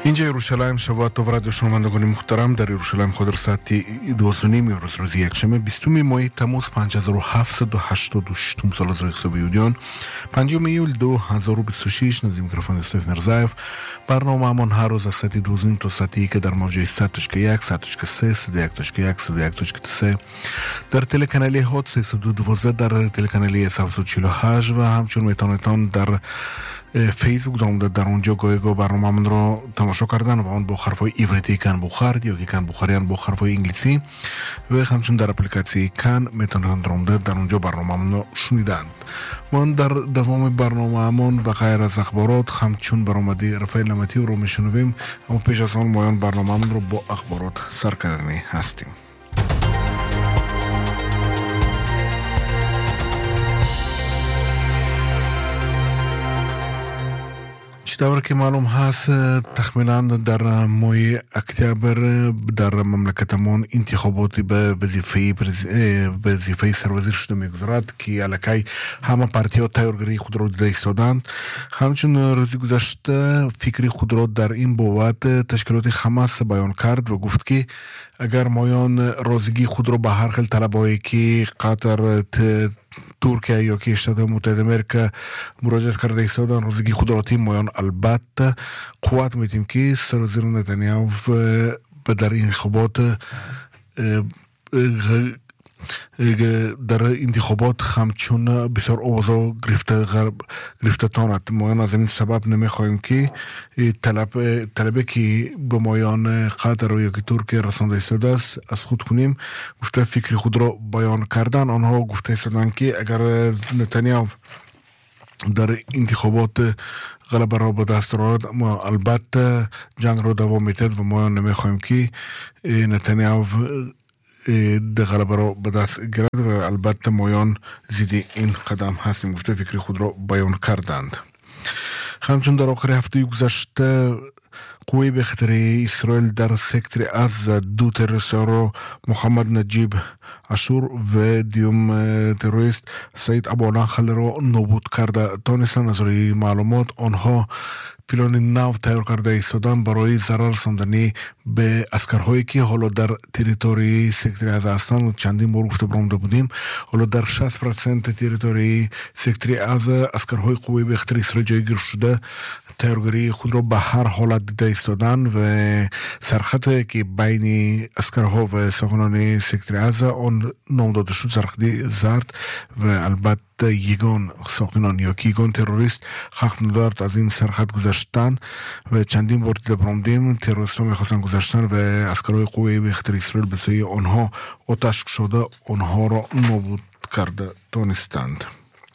اینجا یروشلایم شبات و رادیو شنوندگان محترم در یروشلایم خود ساعت 12:30 روز یکشنبه 20 ماه تموز 5786 سال از حسابیون 5 ایول 2026 نزدیک میکروفون استف مرزاєв برنامه همون هر روز از ساعت 12 تا ساعت 1 در موجه 100.1 100.3 در تلکانالی هات 312 در تلکانالی 748 و همچنین میتونید در فیسبوک در اونجا گاهی برنامه من رو تماشا کردن و اون با حرفای ایوریتی کن بخارد یا که کن بخاریان با حرفای انگلیسی و همچنین در اپلیکاسی کن میتونن در اونجا برنامه من رو شنیدند. من در دوام برنامه من بغیر از اخبارات همچنین برآمدی رفایل نعمتی رو میشنویم، اما پیش از آن ما برنامه من رو با اخبارات سرکردنی هستیم. چطور که معلوم هست تخمینا در ماه اکتبر در مملکتمون انتخاباتی به وظیفه سروزیر شده میگذارد که الکی همه پارتی‌ها تیارگری خود را دیده ایستادند. همچنین روزی گذشته فکری خود را در این بابت تشکیلات حماس بیان کرد و گفت که اگر مایان رازگی خود را به هر خیل طلبایی که قطر ترکیه یا که اشتات متحده امریکا مراجعه کرده ایستادن رازگی خود را تیم مایان البته قوت میتیم که سروزیر نتانیاهو در این انتخابات در انتخابات همچون بسیار اوضاع گرفته تاند. مایان از این سبب نمیخواهیم که طلبه که به مایان قطر و یا که ترکیه رسانده ایستاده است از خود کنیم. گفته فکر خود را بیان کردن. آنها گفته ایستادن که اگر نتانیاهو در انتخابات غلبه را به دست آورد ما البته جنگ را دوام میدهد و ما نمیخواهیم که نتانیاهو ده غلبه را به دست گیرد و البته مایان زیدی این قدم هستیم. گفته فکری خود را بیان کردند. همچون در آخر هفته گذشته قوی به خطر اسرائیل در سکتر از دو تروریست را محمد نجیب عاشور و دیوم تروریست سعید ابوالنخل را نابود کرده تانستند. از روی معلومات آنها پیلان نو تیار کرده ایستادن برای ضرر رساندنی به اسکرهایی که حالا در تریتوری سکتر از هستند. چندین بار گفته برآمده بودیم حالا در 60% تریتوری سکتر از اسکرهای قوی به خطر اسرائیل جایگیر شده تیارگری خود را به هر حالت دیده ایستادن و سرخطی که بین اسکرها و ساکنان سکتر از آن نام داده شد سرخطی زرد و البته یگان ساکنان یا که یگان تروریست حق ندارد از این سرخط گذشتن و چندین بار دیده برآمدیم تروریست ها میخواستن گذشتن و اسکرهای قوی به خطر اسرائیل به سوی آنها آتش شده آنها را نابود کرده دانستند.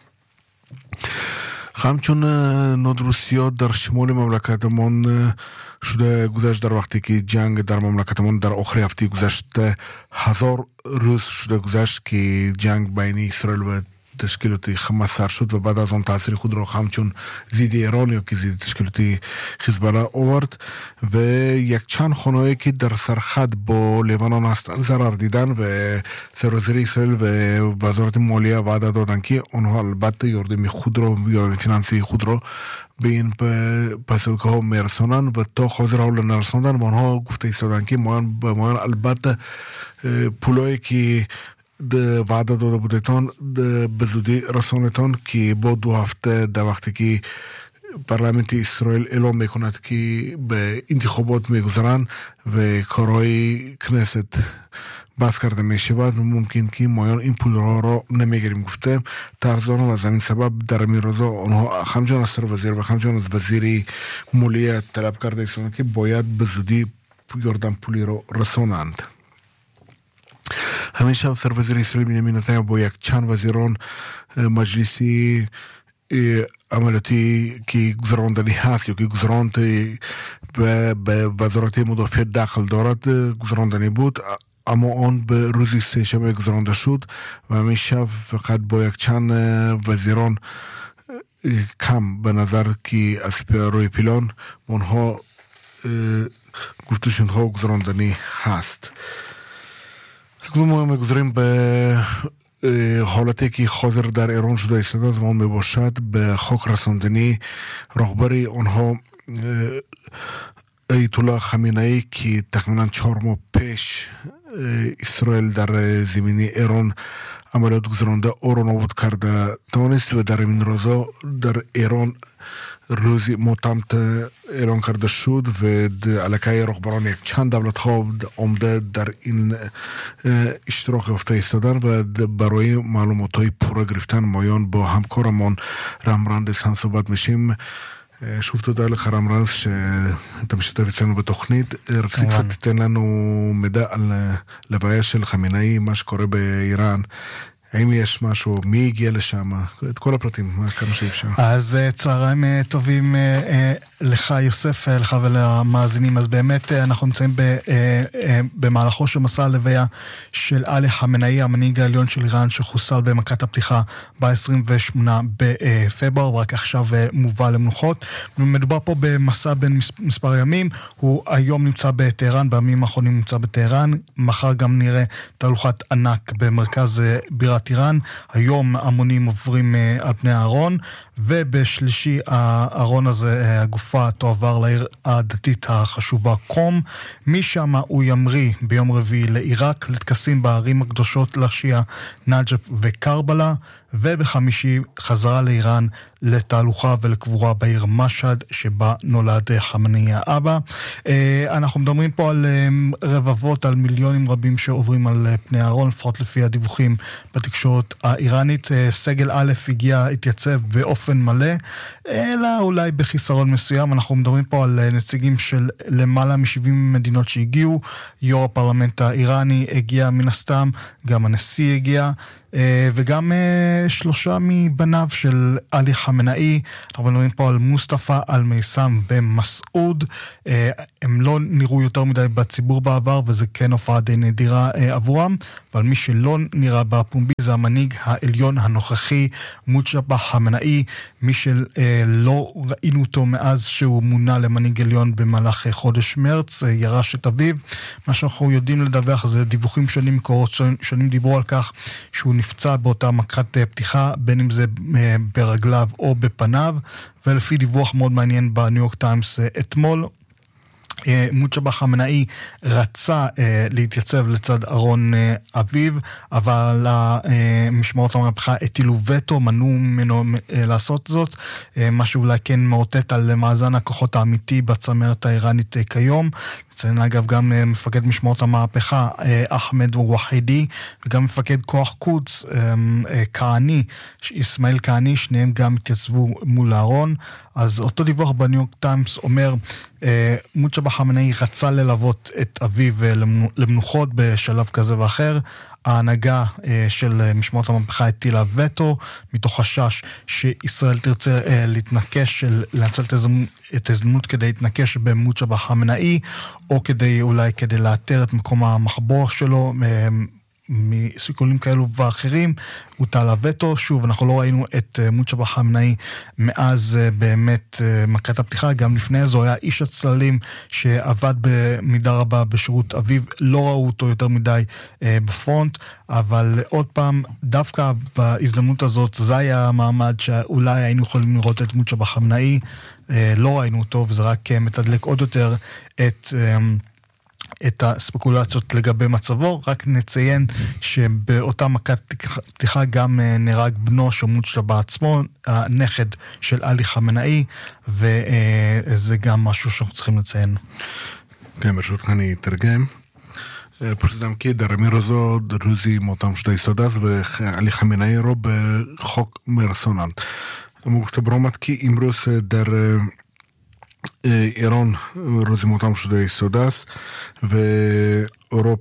همچون نادرستی در شمال مملکتمان شده گذشت در وقتی که جنگ در مملکتمان در آخر هفته گذشته 1000 روز شده گذشت که جنگ بین اسرائیل و تشکیلات حماس سر شد و بعد از آن تاثیر خود را همچون ضد ایران یا که ضد تشکیلات حزبالله آورد و یک چند خانه‌ای که در سرحد با لبنان هستند ضرر دیدن و سروزیر اسرائیل و وزارت مالیه وعده دادند که آنها البته یاردم خود را یا فینانسی خود را به این پسلکه ها میرسانند و تا حاضر حال نرساندن و آنها گفته ایستادند که مایان البته پولایی که وعده داده بودتان به زودی رسانتان که با 2 هفته در وقتی که پارلمانت اسرائیل اعلام میکند که به انتخابات میگذرند و کارهای کنست بس کرده میشود و ممکن که مایان این پول را نمیگیریم. گفته ترزان و از این سبب در میرازا آنها همچنان از سروزیر و همچنان از وزیر مالیه طلب کرده ایستادند که باید به زودی یاردم پولی را رسانند. همین شب سروزیر اسرائیل بنیامین نتانیاهو با یک چند وزیران مجلسی عملیاتی که گذراندنی هست یا که گذراند به وزارت مدافع داخل دارد گذراندنی بود، اما آن به روز سه‌شنبه گذرانده شد و همین شب فقط با یک چند وزیران کم به نظر که از روی پیلان آنها گفتشون ها گذراندنی هست. ما میگذاریم به حالتی که حاضر در ایران شده ایستاده است و آن میباشد به خاک رساندنی رهبر آنها ایتولا خامنه‌ای که تقریباً 4 ماه پیش اسرائیل در زمینی ایران عملیات گذرانده او را نابود کرده توانست و در این روزا در ایران روزی ماتمت اعلان کرده شد و علاقه رهبران یک چند دولت ها آمده در این اشتراک یافته ایستادن و برای معلومات های پورا گرفتن مایان با همکارمان رامرندس هم صحبت میشیم. شوف תודה לך רמרנס שאתה משתף אצלנו בתוכנית. רציתי קצת תיתן לנו מידע על לוויה של חמינאי, מה שקורה באיראן. האם יש משהו, מי הגיע לשם, את כל הפרטים, כמה שאפשר. אז צהריים טובים לך יוסף, לך ולמאזינים. אז באמת אנחנו נמצאים במהלכו של מסע הלוויה של עלי חמינאי, המנהיג העליון של איראן, שחוסל במכת הפתיחה ב-28 בפברואר, ורק עכשיו מובא למנוחות. מדובר פה במסע בין מספר ימים, הוא היום נמצא בטהרן, בימים האחרונים נמצא בטהרן, מחר גם נראה תהלוכת ענק במרכז בירת איראן, היום המונים עוברים על פני הארון, ובשלישי הארון הזה, הגופה תועבר לעיר הדתית החשובה קום, משם הוא ימריא ביום רביעי לעיראק, לטקסים בערים הקדושות לשיעה, נג'ף וקרבלה, ובחמישי חזרה לאיראן לתהלוכה ולקבורה בעיר משהד שבה נולד חמינאי האבא. אנחנו מדברים פה על רבבות, על מיליונים רבים שעוברים על פני הארון, לפחות לפי הדיווחים בתקשורת האיראנית. סגל א' התייצב באופן מלא, אלא אולי בחיסרון מסוים. אנחנו מדברים פה על נציגים של למעלה מ-70 מדינות שהגיעו, יו"ר הפרלמנט האיראני הגיע מן הסתם, גם הנשיא הגיע, וגם 3 מבניו של עלי חמינאי. אנחנו מדברים פה על מוסטפא, על מייסם ומסעוד. הם לא נראו יותר מדי בציבור בעבר, וזה כן הופעה די נדירה עבורם, אבל מי שלא נראה בפומבי זה המנהיג העליון הנוכחי, מוג'תבא חמינאי, מי שלא ראינו אותו מאז שהוא מונה למנהיג עליון במהלך חודש מרץ, ירש את אביו. מה שאנחנו יודעים לדווח זה דיווחים שונים, מקורות שונים דיברו על כך שהוא נפצע באותה מכת פתיחה, בין אם זה ברגליו או בפניו, ולפי דיווח מאוד מעניין בניו יורק טיימס אתמול, מוג'תבא חמינאי רצה להתייצב לצד ארון אביו, אבל המשמרות המהפכה הטילו וטו, מנעו ממנו לעשות זאת, מה שאולי כן מאותת על מאזן הכוחות האמיתי בצמרת האיראנית כיום. נציין אגב גם מפקד משמרות המהפכה אחמד ווחידי, וגם מפקד כוח קודס כהני, איסמעיל כהני, שניהם גם התייצבו מול הארון. אז אותו דיווח בניו יורק טיימס אומר, מוג'תבא חמינאי רצה ללוות את אביו למנוחות בשלב כזה ואחר. ההנהגה של משמרות המהפכה הטילה וטו, מתוך חשש שישראל תרצה להתנקש, לנצל את ההזדמנות כדי להתנקש במוג'תבא חמינאי, או אולי כדי לאתר את מקום המחבור שלו, מסיכולים כאלו ואחרים. הוטל הווטו. שוב, אנחנו לא ראינו את מוג'תבא חמינאי מאז באמת מכת הפתיחה. גם לפני זו היה איש הצללים שעבד במידה רבה בשירות אביו, לא ראו אותו יותר מדי בפרונט, אבל עוד פעם, דווקא בהזדמנות הזאת, זה היה המעמד שאולי היינו יכולים לראות את מוג'תבא חמינאי, לא ראינו אותו, וזה רק מתדלק עוד יותר את הספקולציות לגבי מצבו. רק נציין שבאותה מכת פתיחה גם נהרג בנו של מוג'תבא עצמו, הנכד של עלי חמינאי, וזה גם משהו שאנחנו צריכים לציין. כן, ברשותך אני אתרגם. פרסדם כי דרמי רוזו דרוזי מותם שתי סודס ועלי חמינאי רו בחוק מרסונן. מוג'תבא כי אמרוס דר ایران روزی ماتم شده سوداست و رو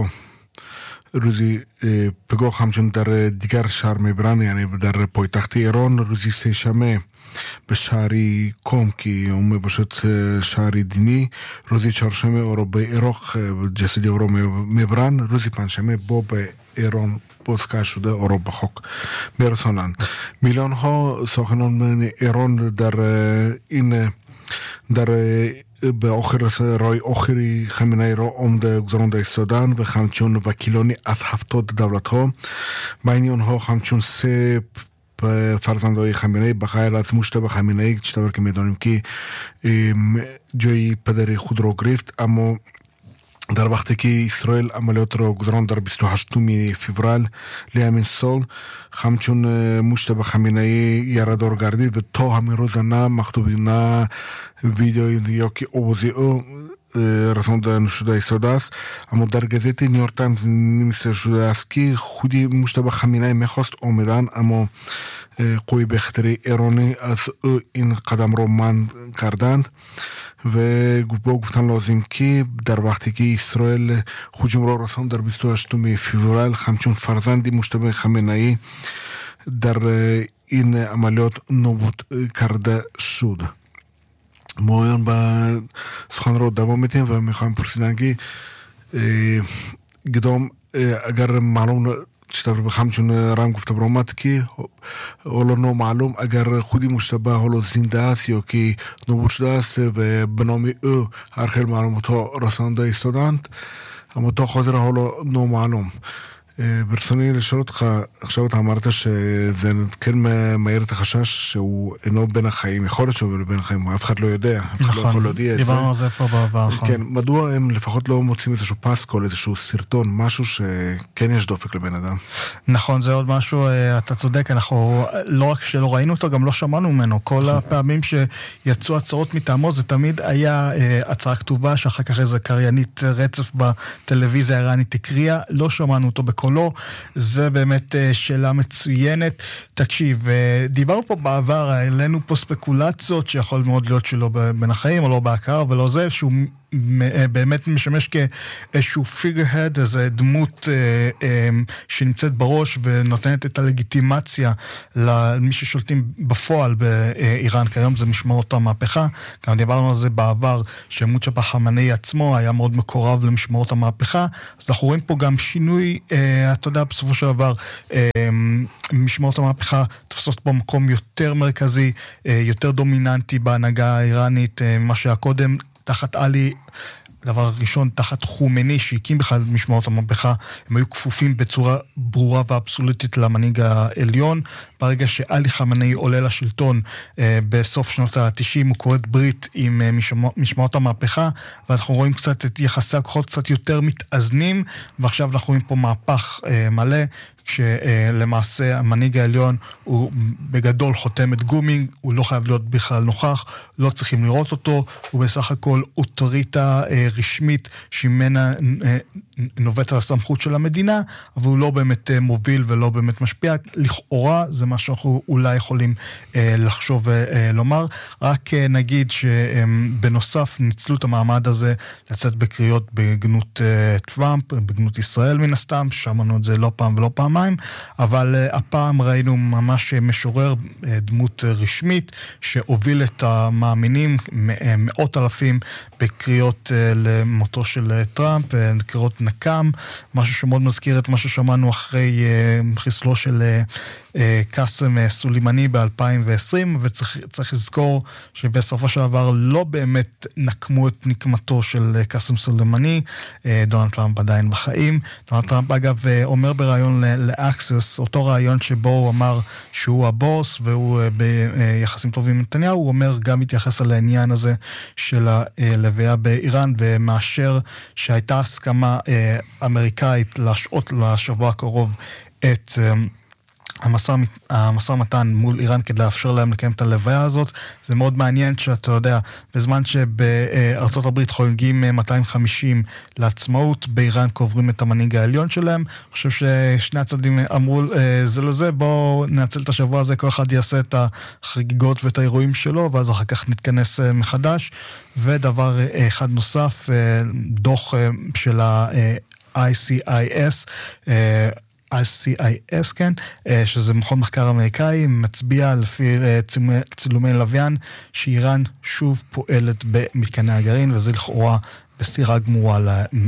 روزی پگاه همچون در دیگر شهر میبرن، یعنی در پایتخت ایران روزی سه شنبه به شهری کم که اون باشد شهری دینی، روزی چهارشنبه رو به عراق جسدی رو میبرن، روزی پنجشنبه با به ایران بازگشت شده او رو به حق میرسانند. میلیون ها ساکنان ایران در این به آخر رای آخری خامنه‌ای را عمده گذرانده ایستادن و همچون وکیلانی از 70 دولت ها، بین آنها همچون 3 فرزندای خامنه‌ای بخیر از مجتبی خامنه‌ای چطور که میدونیم که جای پدر خود رو گرفت، اما در وقتی که اسرائیل عملیات را گذراند در 28 فوریه لیامین سال، همچون مجتبی خامنه‌ای یاددار گردید و تا همین روز نه مکتوبی نه ویدیویی یا که آوازی او رسانده نشده ایستاده است. اما در گزیت نیویورک تایمز نوشته شده است که خودی مجتبی خامنه‌ای میخواست آمدن، اما قوی به خطر ایرانی از او این قدم را منع کردند و گفتن لازم که در وقتی که اسرائیل هجوم را رساند در 28 فوریه، همچون فرزند مجتبی خامنه‌ای در این عملیات نابود کرده شد. ما با سخن را دوام میدیم و میخوایم پرسیدن که گدام اگر معلوم چطور به همچون رنگ گفته برامد که حالا نامعلوم اگر خودی مجتبی حالا زنده است یا که نابود شده است و به نام او هر خیلی معلومات ها رسانده ایستادند، اما تا خاطر حالا نامعلوم برسونی لشروط خشوت عمارتش زين كلمة ما يرتخشش وإنه بين خيم خالص وبين خيم أفخر له يديه أفخر له ديه كان مدوا إم לפחות לא מוצאים איזשהו פסקול, איזשהו סרטון, משהו שכן יש דופק לבן אדם. נכון, זה עוד משהו, אתה צודק, אנחנו לא רק שלא ראינו אותו, גם לא שמענו ממנו. כל הפעמים שיצאו הצעות מטעמו, זה תמיד היה הצעה כתובה, שאחר כך איזה קריינית רצף בטלוויזיה האיראנית הקריאה, לא שמענו אותו בקולו. זה באמת שאלה מצוינת. תקשיב, דיברנו פה בעבר, העלינו פה ספקולציות שיכול מאוד להיות שלא בין החיים או לא בהכר ולא זה, שהוא באמת משמש כאיזשהו פיגר-הד, איזו דמות שנמצאת בראש ונותנת את הלגיטימציה למי ששולטים בפועל באיראן כיום, זה משמרות המהפכה. גם דיברנו על זה בעבר, שמוג'תבא חמינאי עצמו היה מאוד מקורב למשמרות המהפכה, אז אנחנו רואים פה גם שינוי, אתה יודע, בסופו של דבר משמרות המהפכה תופסות פה מקום יותר מרכזי, יותר דומיננטי בהנהגה האיראנית, מה שהיה קודם תחת עלי, דבר ראשון, תחת חומני שהקים בכלל משמעות המהפכה, הם היו כפופים בצורה ברורה ואבסולוטית למנהיג העליון. ברגע שעלי חמינאי עולה לשלטון בסוף שנות ה-90, הוא קוראת ברית עם משמעות המהפכה, ואנחנו רואים קצת את יחסי הכוחות קצת יותר מתאזנים, ועכשיו אנחנו רואים פה מהפך מלא, כשלמעשה המנהיג העליון הוא בגדול חותמת גומי, הוא לא חייב להיות בכלל נוכח, לא צריכים לראות אותו, הוא בסך הכל אוטוריטה רשמית שממנה נובעת על הסמכות של המדינה, אבל הוא לא באמת מוביל ולא באמת משפיע. לכאורה זה מה שאנחנו אולי יכולים לחשוב ולומר. רק נגיד שבנוסף ניצלו את המעמד הזה לצאת בקריאות בגנות טראמפ, בגנות ישראל מן הסתם, שמענו את זה לא פעם ולא פעמיים, אבל הפעם ראינו ממש משורר, דמות רשמית, שהוביל את המאמינים, מאות אלפים בקריאות למותו של טראמפ, קריאות נקם, משהו שמאוד מזכיר את מה ששמענו אחרי חיסלו של קאסם סולימני ב-2020, וצריך לזכור שבסופו של דבר לא באמת נקמו את נקמתו של קאסם סולימני, דונלד טראמפ עדיין בחיים. דונלד טראמפ אגב אומר ברעיון לאקסס, אותו רעיון שבו הוא אמר שהוא הבוס והוא ביחסים טובים עם נתניהו, הוא אומר גם מתייחס על העניין הזה של הלוויה באיראן, ומאשר שהייתה הסכמה אמריקאית להשעות לשבוע הקרוב את המשא ומתן מול איראן כדי לאפשר להם לקיים את הלוויה הזאת. זה מאוד מעניין שאתה יודע, בזמן שבארצות הברית חוגגים 250 לעצמאות, באיראן קוברים את המנהיג העליון שלהם. אני חושב ששני הצדדים אמרו זה לזה, בואו ננצל את השבוע הזה, כל אחד יעשה את החגיגות ואת האירועים שלו, ואז אחר כך נתכנס מחדש. ודבר אחד נוסף, דוח של ה-ICIS, ICIS, כן, שזה מכון מחקר אמריקאי, מצביע לפי צילומי לוויין שאיראן שוב פועלת במתקני הגרעין, וזה לכאורה בסתירה גמורה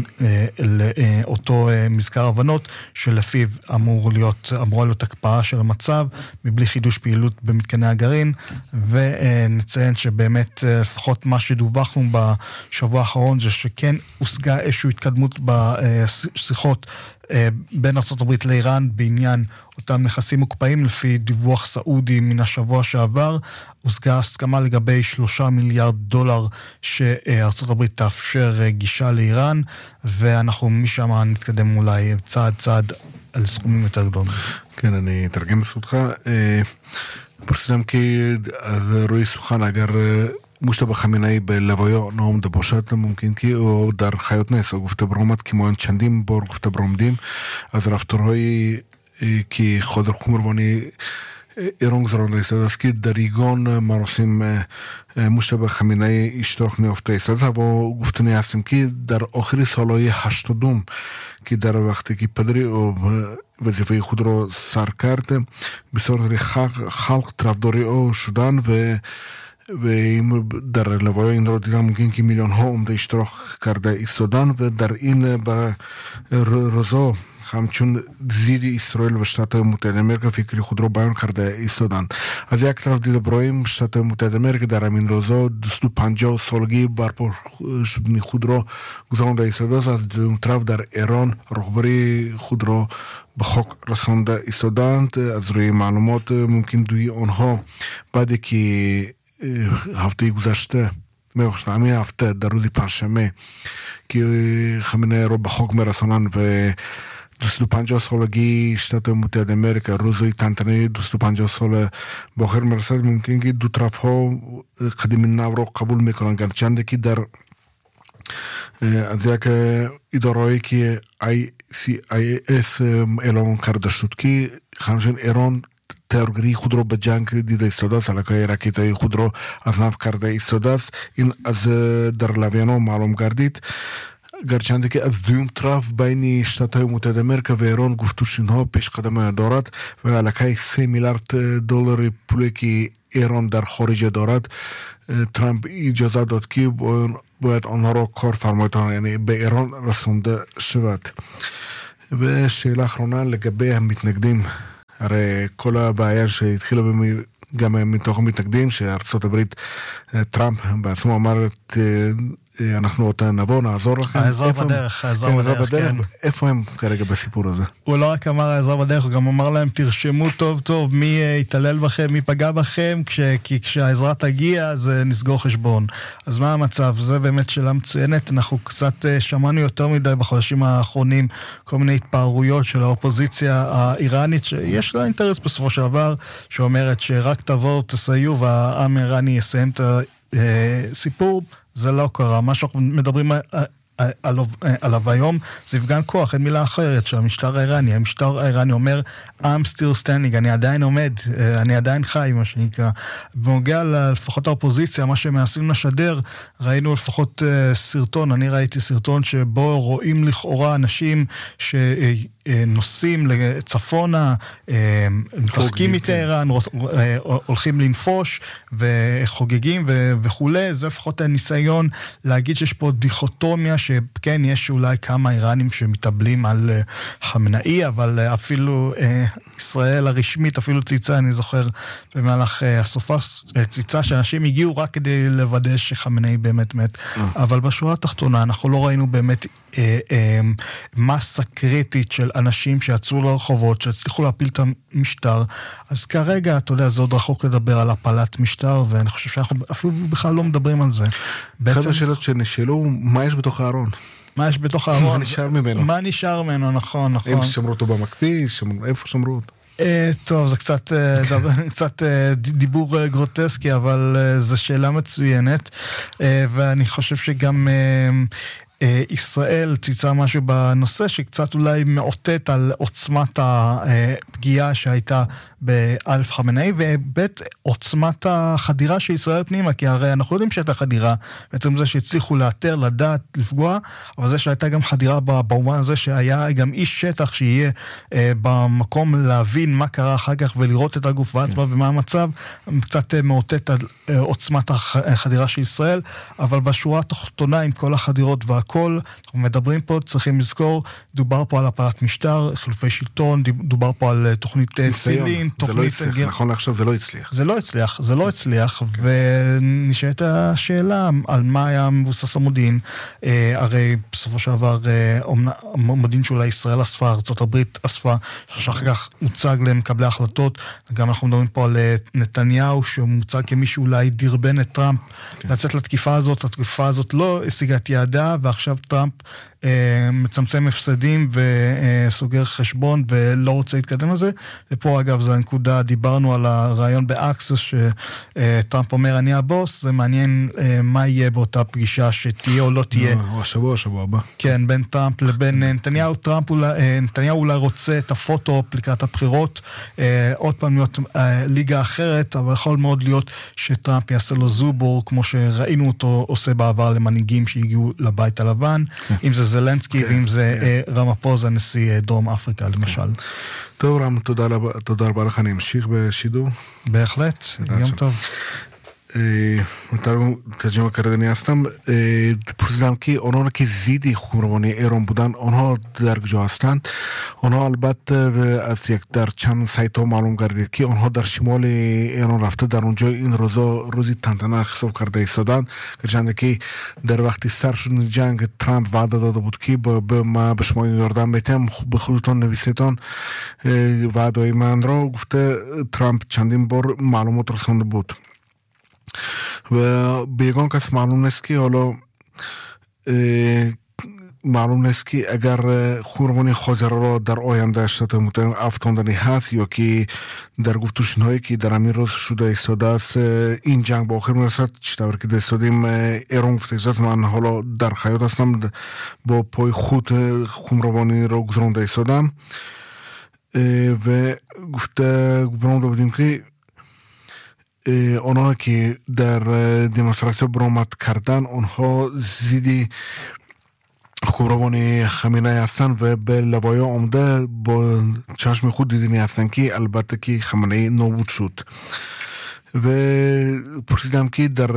לאותו מזכר הבנות, שלפיו אמורה להיות הקפאה של המצב, מבלי חידוש פעילות במתקני הגרעין, ונציין שבאמת לפחות מה שדווחנו בשבוע האחרון, זה שכן הושגה איזושהי התקדמות בשיחות בין ארצות הברית לאיראן בעניין אותם נכסים מוקפאים. לפי דיווח סעודי מן השבוע שעבר, הושגה הסכמה לגבי $3 מיליארד שארצות הברית תאפשר גישה לאיראן, ואנחנו משם נתקדם אולי צעד על סכומים יותר גדולים. כן, אני אתרגם בסודך. פרסם כי רואי סוכן אגר מושתבא חמינאי בלוויו נאום דבושת מומקין כי הוא דר חיות נס או גופת ברומת כמו צ'נדים בור גופת ברומדים אז רפתורוי כי חודר חומר ואני אירונג זרון ליסדסקי דריגון מרוסים מושתבא חמינאי ישתוך נאופת יסד אבל גופתני עשים כי דר אוכרי סולוי השתודום כי דר וقتی כי פדרי או וזה חודרו סרקרט בסורת חלק טרפדורי או שודן ואם דר לבוא אין רודידה מוגן כמיליון הום די שטרוך קרדה איסודן ודר אין ברוזו חמצ'ון זידי ישראל ושתת מותד אמריקה פיקרי חודרו ביון קרדה איסודן אז yak taraf di dobroim שתת מותד אמריקה דר אמין רוזו דסטו פנג'ו סולגי ברפור שדני חודרו גזרון דה איסודוס אז דום טרף דר אירון רוחברי חודרו בחוק רסון דה איסודנט אז רואי מעלומות מומקין דוי אונהו בדי כי هفته گذشته همین هفته در روز پنجشنبه که خامنه‌ای رو به حکم رساندن و 250 سالگی شتات متحده امریکا روزی تنتنه 250 سال به آخر میرسد ممکن که دو طرف ها قدیم نو رو قبول میکنن گرچند که در از یک اداره‌ای که ICIS اعلام کرده شد که همچنین ایران ترگری خود رو به جنگ دیده ایستاده علاقه راکتای خود رو از نف کرده ایستاده است این از در لویانو معلوم گردید گرچند که از دوم طرف بین شتات‌های متحده امریکا و ایران گفتگوش اینها پیش قدم دارد و علاقه 3 میلیارد دلار پولی که ایران در خارج دارد ترامپ اجازه داد که باید آنها را کار فرمایتان یعنی به ایران رسانده شود و שאלה אחרונה לגבי המתנגדים הרי כל הבעיה שהתחילה גם מתוך המתנגדים שארצות הברית טראמפ בעצמו אמר אנחנו אותה נבוא, נעזור לכם. העזרה בדרך, כן. איפה הם כרגע בסיפור הזה? הוא לא רק אמר העזרה בדרך, הוא גם אמר להם תרשמו טוב טוב מי יתעלל בכם, מי פגע בכם, כי כשהעזרה תגיע אז נסגור חשבון. אז מה המצב? זה באמת שאלה מצוינת, אנחנו קצת שמענו יותר מדי בחודשים האחרונים כל מיני התפארויות של האופוזיציה האיראנית, שיש לה אינטרס בסופו של דבר, שאומרת שרק תבואו, תסייעו והעם האיראני יסיים את סיפור. זה לא קרה, מה שאנחנו מדברים עליו היום זה הפגן כוח, אין מילה אחרת שהמשטר האיראני אומר I'm still standing, אני עדיין עומד, אני עדיין חי, מה שנקרא. בנוגע לפחות האופוזיציה, מה שמנסים לשדר, ראינו לפחות סרטון, אני ראיתי סרטון שבו רואים לכאורה אנשים נוסעים לצפונה, מתרחקים מתאיראן, הולכים לנפוש וחוגגים וכו'. זה לפחות הניסיון להגיד שיש פה דיכוטומיה, שכן יש אולי כמה איראנים שמתאבלים על חמנאי, אבל אפילו ישראל הרשמית, אפילו ציצה, אני זוכר במהלך הסופה, ציצה שאנשים הגיעו רק כדי לוודא שחמנאי באמת מת. אבל בשורה התחתונה אנחנו לא ראינו באמת מסה קריטית של אנשים שיצאו לרחובות, שהצליחו להפיל את המשטר. אז כרגע, אתה יודע, זה עוד רחוק לדבר על הפלת משטר, ואני חושב שאנחנו אפילו בכלל לא מדברים על זה. אחת השאלות שנשאלו, מה יש בתוך הארון? מה יש בתוך הארון? מה נשאר ממנו? מה נשאר ממנו, נכון. הם שמרו אותו במקפיא, איפה שמרו אותו? טוב, זה קצת דיבור גרוטסקי, אבל זו שאלה מצוינת, ואני חושב שגם ישראל ציצה משהו בנושא שקצת אולי מאותת על עוצמת הפגיעה שהייתה באלף חמנאי, ובית עוצמת החדירה של ישראל פנימה, כי הרי אנחנו יודעים שהייתה חדירה, בעצם זה שהצליחו לאתר, לדעת, לפגוע, אבל זה שהייתה גם חדירה במובן הזה שהיה גם איש שטח שיהיה במקום להבין מה קרה אחר כך ולראות את הגוף והצבא ומה המצב, קצת מאותת על עוצמת החדירה של ישראל, אבל בשורה התחתונה עם כל החדירות הכל, אנחנו מדברים פה, צריכים לזכור, דובר פה על הפלת משטר, חילופי שלטון, דובר פה על תוכנית סילים, תוכנית... נכון עכשיו זה לא הצליח. זה לא הצליח, ונשאלת השאלה על מה היה מבוסס המודיעין, הרי בסופו של דבר המודיעין שאולי ישראל אספה, ארצות הברית אספה, שאחר כך הוצג למקבלי החלטות, גם אנחנו מדברים פה על נתניהו, שהוא מוצג כמי שאולי דרבן את טראמפ, לצאת לתקיפה הזאת, התקיפה הזאת לא השיגה את יעדה, ועכשיו טראמפ מצמצם הפסדים וסוגר חשבון ולא רוצה להתקדם לזה. ופה אגב זו הנקודה, דיברנו על הרעיון באקסוס שטראמפ אומר אני הבוס, זה מעניין מה יהיה באותה פגישה שתהיה או לא תהיה. השבוע הבא. כן, בין טראמפ לבין נתניהו. נתניהו אולי רוצה את הפוטו לקראת הבחירות, עוד פעם להיות ליגה אחרת, אבל יכול מאוד להיות שטראמפ יעשה לו זובור, כמו שראינו אותו עושה בעבר למנהיגים שהגיעו לבית הלבן, אם זה זלנסקי ואם זה רמפוזה, נשיא דרום אפריקה למשל. טוב רם, תודה רבה לך, אני אמשיך בשידור. בהחלט, יום טוב. ترجمه کردنی هستم. پرسیدم که آنها که زیدی خمروانی ایران بودن آنها در کجا هستند؟ آنها البته از یک در چند سایت ها معلوم گردید که آنها در شمال ایران رفته، در اونجا این روزی تنتنه حساب کرده ایستادند، گرچند که در وقتی سر شد جنگ ترامپ وعده داده بود که ما به شما یاردم میتیم، به خودتان نویسیدان وعده من را. گفته ترامپ چندین بار معلومات رسانده بود و بیگان کس معلوم نیست که حالا معلوم نیست که اگر خورمانی خاضر را در آینده شده متهم افتاندنی هست یا که در گفتگوشون هایی که در همین روز شده ایستاده است این جنگ با آخر میرسد. چطور که ایستادیم ایران گفته است من حالا در خیاط هستم، با پای خود خمروانی را گذرانده ایستادم و گفته بودیم که آنها که در دمونستراسیون برآمد کردن آنها زیدی خمروانی خامنه‌ای هستند و به لوای آمده با چشم خود دیدنی هستند که البته که خامنه‌ای نابود شد. و پرسیدم که در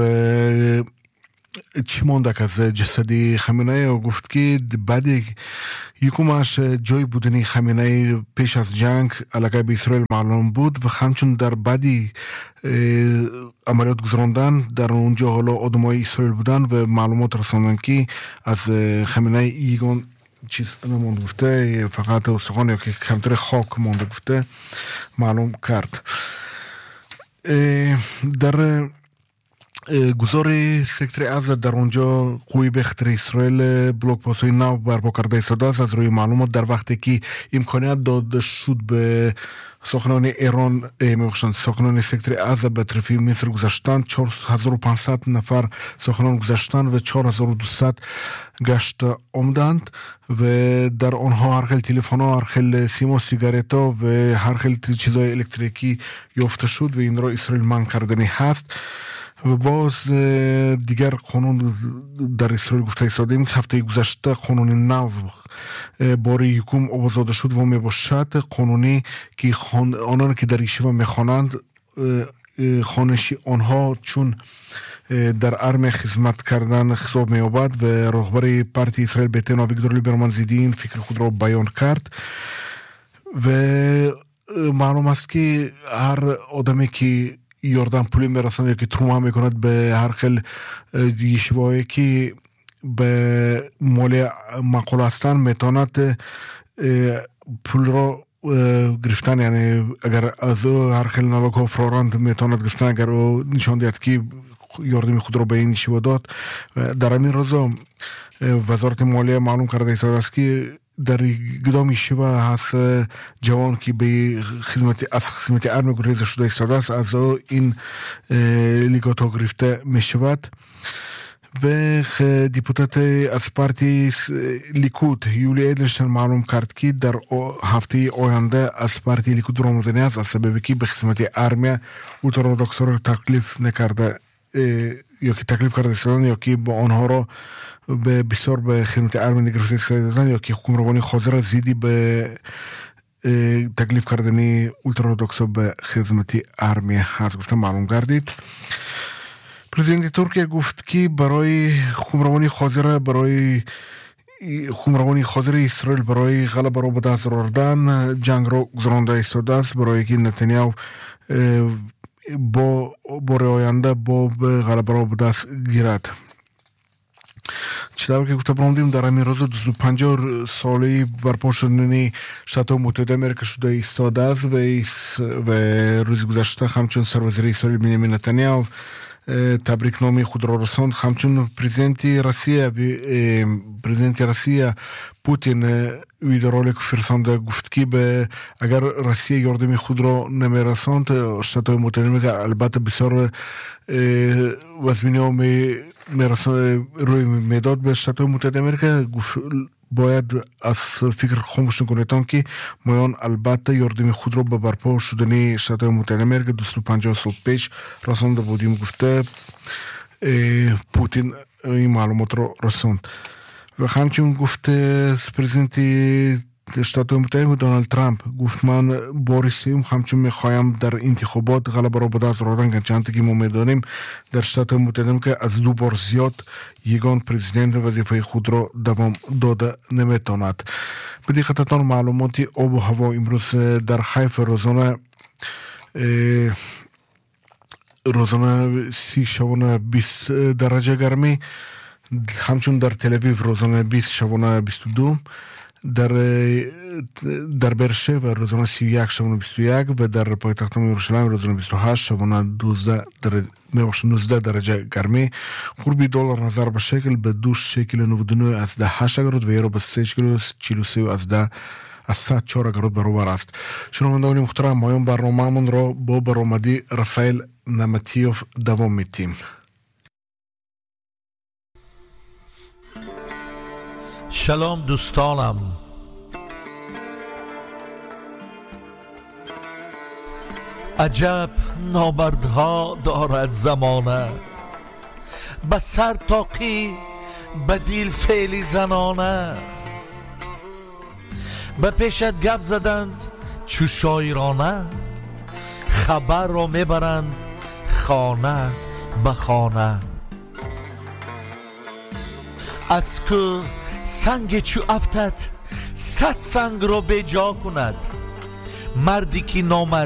چی مانده که از جسدی خامنه‌ای و گفت که بعد یکمش جای بودنی خامنه‌ای پیش از جنگ علاقه به اسرائیل معلوم بود و همچون در بعدی عملیات گذراندن در اونجا حالا آدمای اسرائیل بودن و معلومات رساندن که از خامنه‌ای یگان چیز نمونده، گفته فقط استخوان یا که کمتر خاک مونده، گفته معلوم کرد. در گزار سکتر از در اونجا قوی بخطر اسرائیل بلوک پاسوی نو برپا کرده ایستاده است. از روی معلومات در وقتی که امکانیت داده شد به ساکنان ایران ساکنان سکتر از به طرفی مصر گذشتن، 4500 نفر ساکنان گذشتن و 4200 گشت آمدند و در آنها هر خیل تلفن ها، هر خیل سیما، سیگارت ها و هر خیل چیزای الکتریکی یافته شد و این را اسرائیل منع کردنی هست. و باز دیگر قانون در اسرائیل گفته ایستادیم که هفته گذشته قانون نو باری یکم آزاده شد و می باشد قانونی که آنان که در یشیوا میخوانند خانشی آنها چون در ارم خدمت کردن حساب می‌یابد و رهبر پارتی اسرائیل بیتن ویکتور لیبرمان زیدین فکر خود را بیان کرد و معلوم است که هر آدمی که یاردن پولی میرسند یا که تروما میکند به هر خیل یشیوایی که به مالی معقول هستن میتواند پول را گرفتن، یعنی اگر از هر خیل نلاک ها فرارند میتواند گرفتن اگر او نشان دهد که یاردم خود را به این یشیوا داد. در همین روزا وزارت مالیه معلوم کرده ایستاده است که در گدام یشیوا هست جوان که به خدمت ارم گریز شده ایستاده است، از این لیگات ها گرفته می شود. و دیپوتات از پارتی لیکود یولی ایدلشتن معلوم کرد که در هفته آینده از پارتی لیکود برآمدنی است از سببی که به خدمت ارمیه اورتودکس‌ها را تکلیف نکرده یا که تکلیف کرده ایستادن یا که با آنها را به بسیار به خدمت ارمی گرفته ایستادن یا که حکومت حاضر زیدی به تکلیف کردنی اورتودکس‌ها به خدمت ارمی هست. گفتم معلوم گردید. پرزیدنت ترکیه گفت که برای خمروانی حاضر اسرائیل برای غلبه را به دست آوردن جنگ را گذرانده ایستاده است برای که نتانیاهو با آینده با غلبه را به دست گیرد. چطور که گفته برامدیم در همین روز 250 سالی برپا شدن شیوات متحده آمریکا شده ایستاده است و روز گذشته همچون سروزیر اسرائیل بنیامین نتانیاهو تبریک نامه خود را رساند. همچون پرزیدنت روسیه پوتین ویدیورولیک فرستاده گفت که اگر روسیه یاردم خود را نمیرساند شیوات متحده آمریکا البته بسیار وزمینه‌ها روی میداد به شیوات متحده آمریکا. باید از فکر خاموش نکنید که مایان البته یاردم خود را به برپا شدن شیوات متحده آمریکا 250 سال پیش رسانده بودیم گفته پوتین این معلومات را رساند. و همچنین گفته پرزیدنت شیوات متحده دونالد ترامپ گفت من بار سوم همچون میخوایم در انتخابات غلبه را به دست آوردن چند که ما میدانیم در شیوات متحده که از 2 بار زیاد یگان پرزیدنت وظیفه خود را دوام داده نمیتواند. به دقتتان معلومات آب و هوا امروز در حیفا روزانه 30 شبانه 20 درجه گرمی، همچون در تل اویو روزانه 20 شبانه 22، در برشeva روزانه 31 شبانه 21 و در پایتخت یروشلایم روزانه 28 شبانه 19 درجه گرمی. قربی دلار نظر به شکل به 2 شکل 99 از 8 اگرود و یورو به 3 شکل 43 از 104 اگرود برابر است. شنوندگان محترم، مایان برنامه‌مان را با برآمدی رافائیل نمتیوف دوام می‌دهیم. سلام دوستانم، عجب نامردها دارد زمانه، به سر تاقی به دل فعلی زنانه، به پیشت گپ زدند چو شاعرانه، خبر را میبرند خانه به خانه. از که سنگ چو افتد 100 سنگ را به جا کند، مردی که نامرد